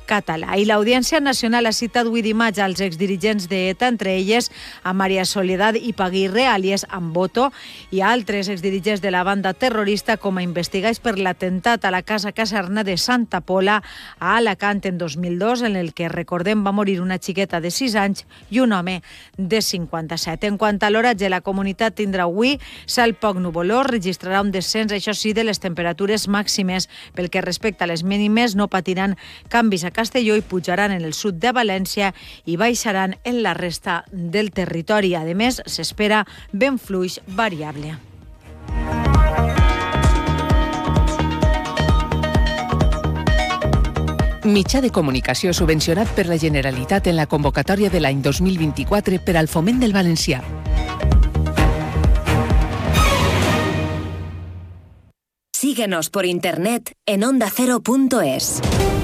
català. I l'Audiència Nacional ha citat avui dimarts als exdirigents d'ETA, entre elles a María Soledad Ipaguirre, àlies Amboto, i a altres exdirigents de la banda terrorista com a investigats per l'atemptat a la casa caserna de Santa Pola a Alacant en 2002, en el que, recordem, va morir una xiqueta de 6 anys i un home de 57. En quant a l'oratge, la comunitat tindrà avui cel poc nuvolós, registrarà un descens, això sí, de les temperatures màximes. Pel que respecta a les mínimes, no patiran canvis a Castelló i pujaran en el sud de València i baixaran en la resta del territori. A més, s'espera vent fluix variable. Mitjà de comunicació subvencionat per la Generalitat en la convocatòria de l'any 2024 per al foment del valencià. Síguenos por internet en ondacero.es.